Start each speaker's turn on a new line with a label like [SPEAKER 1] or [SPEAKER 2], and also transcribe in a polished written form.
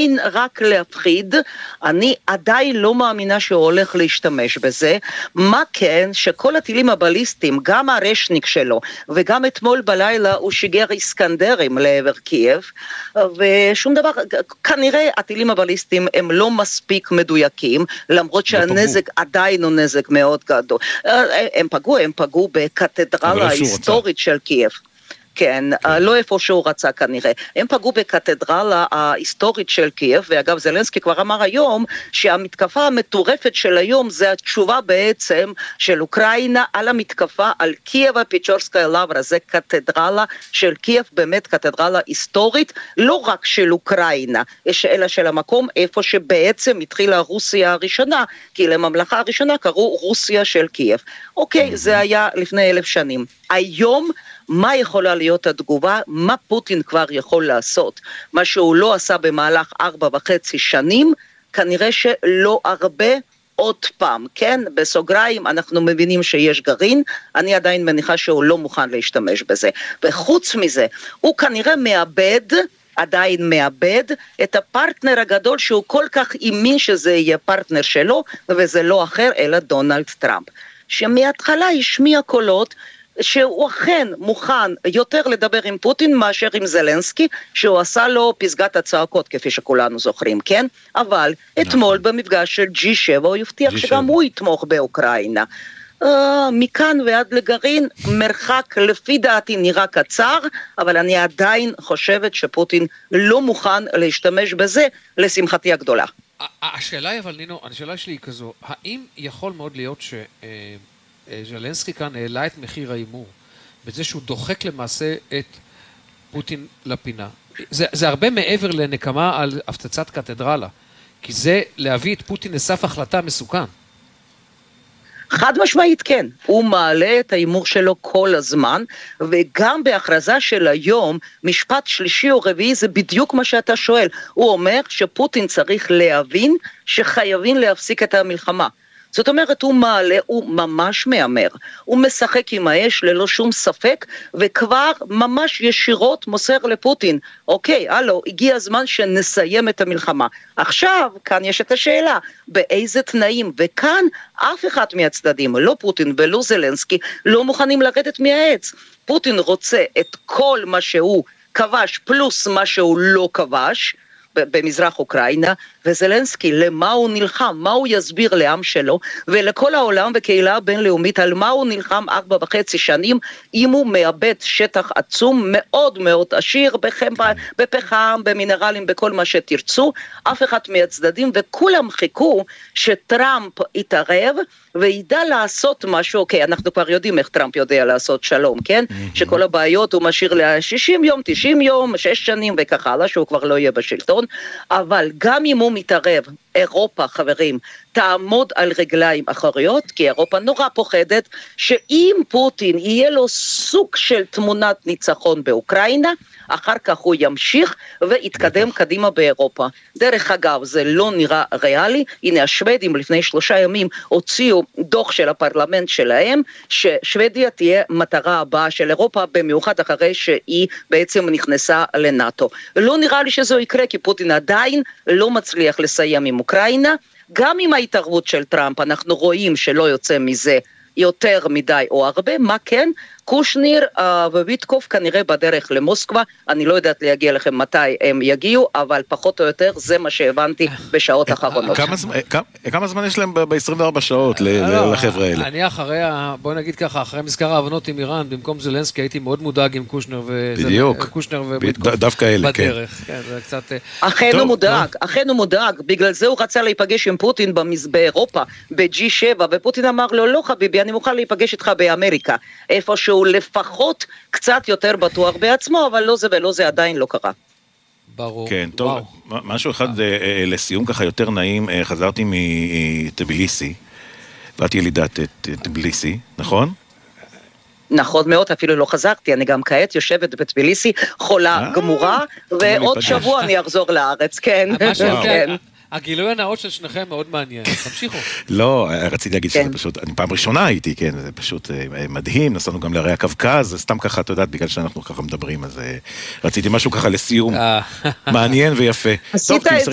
[SPEAKER 1] עדיין רק להפחיד, אני עדיין לא מאמינה שהוא הולך להשתמש בזה, מה כן שכל הטילים הבליסטיים, גם הרשניק שלו, וגם אתמול בלילה הוא שיגר איסקנדרים לעבר קייב, ושום דבר, כנראה הטילים הבליסטיים הם לא מספיק מדויקים, למרות שהנזק עדיין הוא נזק מאוד גדול. הם פגעו בקתדרלה ההיסטורית של קייב. כן, לא איפה שהוא רצה כנראה. הם פגעו בקתדרלה ההיסטורית של קייב, ואגב זלנסקי כבר אמר היום שהמתקפה המטורפת של היום זה התשובה בעצם של אוקראינה על המתקפה על קייב הפיצ'ורסקיה לברה, זה קתדרלה של קייב, באמת קתדרלה היסטורית, לא רק של אוקראינה, אלא של המקום איפה שבעצם התחילה רוסיה הראשונה, כי לממלכה הראשונה קראו רוסיה של קייב. אוקיי, זה היה לפני 1000 שנים. היום מה יכולה להיות התגובה? מה פוטין כבר יכול לעשות? מה שהוא לא עשה במהלך 4.5 שנים, כנראה שלא הרבה עוד פעם, כן? בסוגריים אנחנו מבינים שיש גרעין, אני עדיין מניחה שהוא לא מוכן להשתמש בזה. וחוץ מזה, הוא כנראה עדיין מאבד את הפרטנר הגדול שהוא כל כך אימין שזה יהיה פרטנר שלו, וזה לא אחר אלא דונלד טראמפ. שמההתחלה השמיע קולות, שהוא אכן מוכן יותר לדבר עם פוטין מאשר עם זלנסקי, שהוא עשה לו פסגת הצעקות כפי שכולנו זוכרים, כן? אבל אתמול במפגש של G7 הוא הבטיח שגם הוא יתמוך באוקראינה. מכאן ועד לגרעין מרחק לפי דעתי נראה קצר, אבל אני עדיין חושבת שפוטין לא מוכן להשתמש בזה, לשמחתי הגדולה.
[SPEAKER 2] השאלה היא, אבל נינו, השאלה שלי היא כזו, האם יכול מאוד להיות זלנסקי כאן העלה את מחיר האימור, בזה שהוא דוחק למעשה את פוטין לפינה? זה הרבה מעבר לנקמה על הפצצת קתדרלה, כי זה להביא את פוטין לסף החלטה מסוכן.
[SPEAKER 1] חד משמעית כן, הוא מעלה את האימור שלו כל הזמן, וגם בהכרזה של היום, משפט שלישי או רביעי זה בדיוק מה שאתה שואל, הוא אומר שפוטין צריך להבין שחייבים להפסיק את המלחמה. זאת אומרת, הוא מעלה, הוא ממש מאמר, הוא משחק עם האש ללא שום ספק, וכבר ממש ישירות מוסר לפוטין, אוקיי, הלו, הגיע הזמן שנסיים את המלחמה. עכשיו, כאן יש את השאלה, באיזה תנאים, וכאן אף אחד מהצדדים, לא פוטין ולא זלנסקי, לא מוכנים לרדת מהעץ. פוטין רוצה את כל מה שהוא כבש, פלוס מה שהוא לא כבש, במזרח אוקראינה, וזלנסקי, למה הוא נלחם, מה הוא יסביר לעם שלו, ולכל העולם וקהילה הבינלאומית, על מה הוא נלחם 4.5 שנים, אם הוא מאבד שטח עצום, מאוד מאוד עשיר, בפחם, במינרלים, בכל מה שתרצו, אף אחד מהצדדים, וכולם חיכו שטראמפ יתערב, וידע לעשות משהו, אוקיי, אנחנו כבר יודעים איך טראמפ יודע לעשות שלום, כן? שכל הבעיות הוא משאיר ל-60 יום, 90 יום, 6 שנים וכך הלאה, שהוא כבר לא יהיה בשלטון, אבל גם אם הוא מתערב, אירופה, חברים, תעמוד על רגליים אחריות, כי אירופה נורא פוחדת, שאם פוטין יהיה לו סוג של תמונת ניצחון באוקראינה, אחר כך הוא ימשיך ויתקדם קדימה באירופה. דרך אגב, זה לא נראה ריאלי, הנה השוודים לפני 3 ימים הוציאו דוח של הפרלמנט שלהם, ששוודיה תהיה מטרה הבאה של אירופה, במיוחד אחרי שהיא בעצם נכנסה לנאטו. לא נראה לי שזה יקרה, כי פוטין עדיין לא מצליח לסיים עם אוקראינה, גם עם ההתערבות של טראמפ, אנחנו רואים שלא יוצא מזה יותר מדי או הרבה, מה כן? קושניר וויטקוף כנראה בדרך למוסקבה, אני לא יודעת להגיע לכם מתי הם יגיעו, אבל פחות או יותר זה מה שהבנתי בשעות האחרונות.
[SPEAKER 3] כמה זמן יש להם ב-24 שעות לחבר'ה האלה?
[SPEAKER 2] אני אחרי, בוא נגיד ככה, אחרי מזכר ההבנות עם איראן, במקום זלנסקי הייתי מאוד מודאג עם קושנר וויטקוף
[SPEAKER 3] דווקא אלה, כן.
[SPEAKER 2] בדרך, זה קצת...
[SPEAKER 1] אכן הוא מודאג, בגלל זה הוא רצה להיפגש עם פוטין באירופה, ב-G7, ופוטין אמר לו, לא חביבי, אני מוכן להיפגש איתך באמריקה, איפה שהוא לפחות קצת יותר בטוח בעצמו, אבל לא זה ולא זה עדיין לא קרה.
[SPEAKER 2] ברור.
[SPEAKER 3] כן, טוב, משהו אחד לסיום ככה יותר נעים, חזרתי מטביליסי, ואת ילידת טביליסי, נכון?
[SPEAKER 1] נכון מאוד, אפילו לא חזרתי, אני גם כעת יושבת בטביליסי, חולה גמורה, ועוד שבוע אני אחזור לארץ, כן.
[SPEAKER 2] הגילוי הנאות של שניכם מאוד מעניין, תמשיכו.
[SPEAKER 3] לא, רציתי להגיד שזה פשוט, אני פעם ראשונה הייתי, כן, זה פשוט מדהים, נסענו גם להרי הקווקז, זה סתם ככה, אתה יודעת, בגלל שאנחנו ככה מדברים, אז רציתי משהו ככה לסיום, מעניין ויפה.
[SPEAKER 1] עשית את